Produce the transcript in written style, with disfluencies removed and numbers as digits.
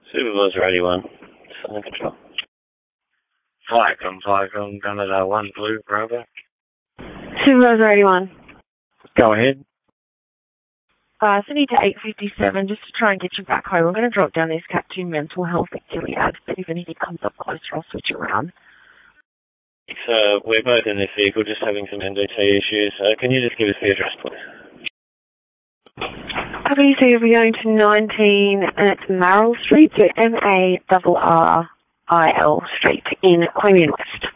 Supervisor 81. Southern Control. Flycom, Canada 1 Blue, Bravo. Supervisor 81. Go ahead. Sydney to 857, just to try and get you back home. I'm going to drop down this Cat 2 mental health at Gilead, but if anything comes up closer, I'll switch around. We're both in this vehicle, just having some NDT issues. Can you just give us the address, please? Okay, so you'll be going to 19, and it's Marrill Street, so M-A-R-R-I-L Street in Queanbeyan West.